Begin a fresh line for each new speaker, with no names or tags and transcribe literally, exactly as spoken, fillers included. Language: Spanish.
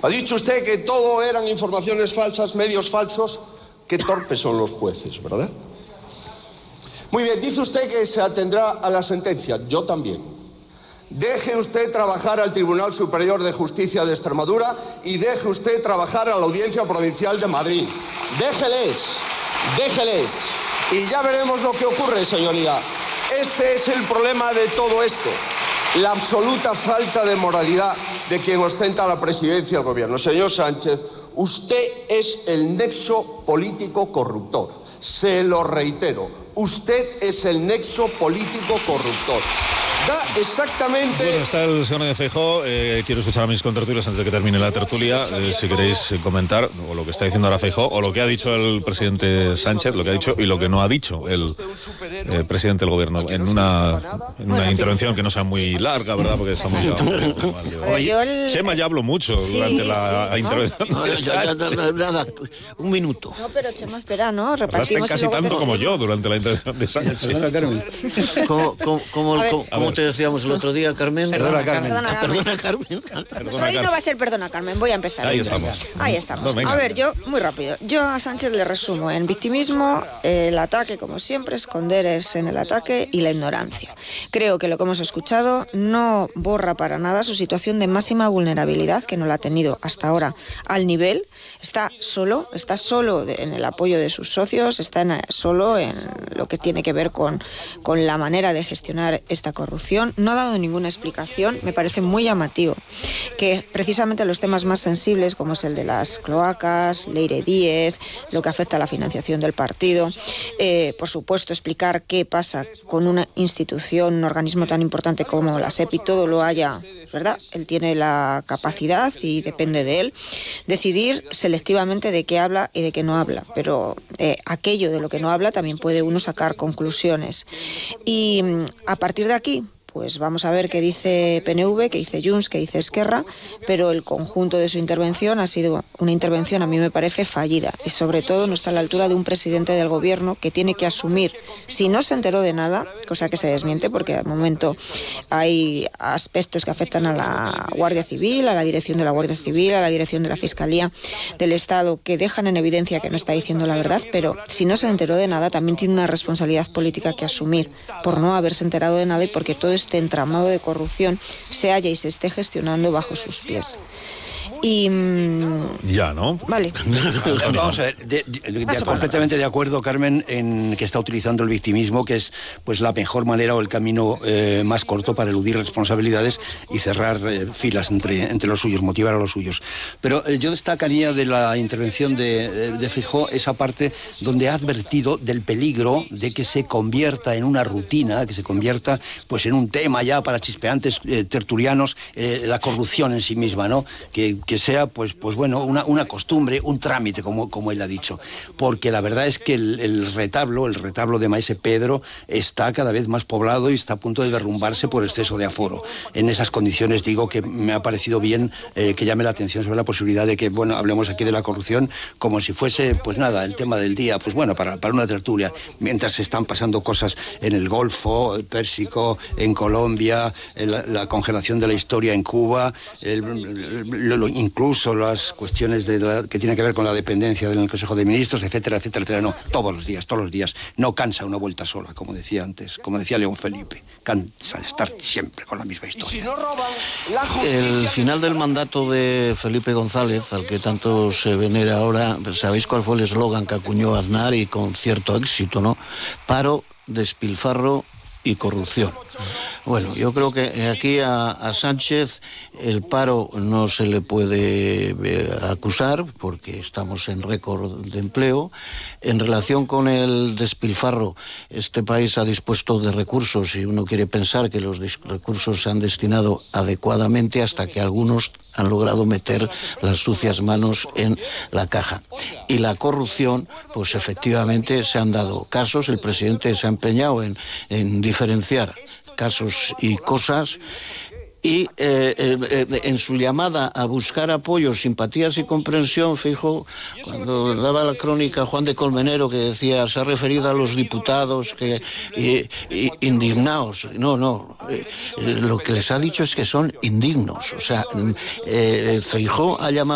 Ha dicho usted que todo eran informaciones falsas, medios falsos. Qué torpes son los jueces, ¿verdad? Muy bien, dice usted que se atendrá a la sentencia. Yo también. Deje usted trabajar al Tribunal Superior de Justicia de Extremadura y deje usted trabajar a la Audiencia Provincial de Madrid. Déjeles, déjeles. Y ya veremos lo que ocurre, señoría. Este es el problema de todo esto. La absoluta falta de moralidad de quien ostenta la presidencia del gobierno. Señor Sánchez, usted es el nexo político corruptor. Se lo reitero, usted es el nexo político corruptor. Da exactamente...
Bueno, está el señor de Feijóo. Eh, quiero escuchar a mis contertulios antes de que termine la tertulia. Eh, si queréis comentar o lo que está diciendo ahora Feijóo o lo que ha dicho el presidente Sánchez, lo que ha dicho y lo que no ha dicho el eh, presidente del gobierno en una, en una intervención que no sea muy larga, ¿verdad? Porque estamos ya...
Oye, el...
Chema ya habló mucho
sí,
durante la
sí,
intervención.
No, ya, ya, ya, nada, un minuto.
No, pero Chema, espera, ¿no?
Hablaste casi tanto te... como yo durante la intervención de Sánchez.
Perdona, Carmen. ¿Cómo, cómo, cómo, cómo, cómo te decíamos el otro día, Carmen?
Perdona, Carmen. Perdona, Carmen.
Perdona, Carmen.
Pues hoy no va a ser perdona, Carmen. Voy a empezar.
Ahí estamos.
Ahí estamos.
No,
a ver, yo, muy rápido. Yo a Sánchez le resumo en victimismo, el ataque, como siempre, esconder es en el ataque y la ignorancia. Creo que lo que hemos escuchado no borra para nada su situación de máxima vulnerabilidad, que no la ha tenido hasta ahora al nivel. Está solo, está solo de, en el apoyo de sus socios, está en, solo en lo que tiene que ver con, con la manera de gestionar esta corrupción. No ha dado ninguna explicación. Me parece muy llamativo que precisamente los temas más sensibles, como es el de las cloacas, Leire Díez, lo que afecta a la financiación del partido, eh, por supuesto explicar qué pasa con una institución, un organismo tan importante como la SEPI, todo lo haya, ¿verdad? Él tiene la capacidad y depende de él decidir selectivamente de qué habla y de qué no habla, pero eh, aquello de lo que no habla también puede uno sacar conclusiones. Y a partir de aquí, pues vamos a ver qué dice P N V, qué dice Junts, qué dice Esquerra, pero el conjunto de su intervención ha sido una intervención, a mí me parece, fallida, y sobre todo no está a la altura de un presidente del gobierno que tiene que asumir, si no se enteró de nada, cosa que se desmiente, porque al momento hay aspectos que afectan a la Guardia Civil, a la dirección de la Guardia Civil, a la dirección de la Fiscalía del Estado, que dejan en evidencia que no está diciendo la verdad, pero si no se enteró de nada, también tiene una responsabilidad política que asumir por no haberse enterado de nada y porque todo este entramado de corrupción se halla y se esté gestionando bajo sus pies. Y...
Ya, ¿no?
Vale.
Vamos a ver, de, de, de, de, completamente de acuerdo, Carmen, en que está utilizando el victimismo, que es pues la mejor manera o el camino eh, más corto para eludir responsabilidades y cerrar eh, filas entre, entre los suyos, motivar a los suyos. Pero eh, yo destacaría de la intervención de, de Feijóo esa parte donde ha advertido del peligro de que se convierta en una rutina, que se convierta pues en un tema ya para chispeantes eh, tertulianos, eh, la corrupción en sí misma, ¿no? Que, que sea, pues, pues bueno, una, una costumbre, un trámite, como, como él ha dicho. Porque la verdad es que el, el retablo, el retablo de Maese Pedro, está cada vez más poblado y está a punto de derrumbarse por exceso de aforo. En esas condiciones digo que me ha parecido bien eh, que llame la atención sobre la posibilidad de que, bueno, hablemos aquí de la corrupción como si fuese, pues nada, el tema del día, pues bueno, para, para una tertulia, mientras se están pasando cosas en el Golfo, el Pérsico, en Colombia, la, la congelación de la historia en Cuba, el, el, lo, incluso las cuestiones de la, que tienen que ver con la dependencia del Consejo de Ministros, etcétera, etcétera, etcétera. No, todos los días, todos los días. No cansa una vuelta sola, como decía antes, como decía León Felipe. Cansa estar siempre con la misma historia.
El final del mandato de Felipe González, al que tanto se venera ahora, ¿sabéis cuál fue el eslogan que acuñó Aznar y con cierto éxito, no? Paro, despilfarro y corrupción. Bueno, yo creo que aquí a, a Sánchez el paro no se le puede eh, acusar porque estamos en récord de empleo. En relación con el despilfarro, este país ha dispuesto de recursos y uno quiere pensar que los recursos se han destinado adecuadamente hasta que algunos han logrado meter las sucias manos en la caja. Y la corrupción, pues efectivamente se han dado casos, el presidente se ha empeñado en, en diferenciar casos y cosas, y eh, eh, en su llamada a buscar apoyo, simpatías y comprensión, Feijóo, cuando daba la crónica Juan de Colmenero, que decía, se ha referido a los diputados que y, y, indignados. No, no, eh, lo que les ha dicho es que son indignos. O sea, eh, Feijóo ha llamado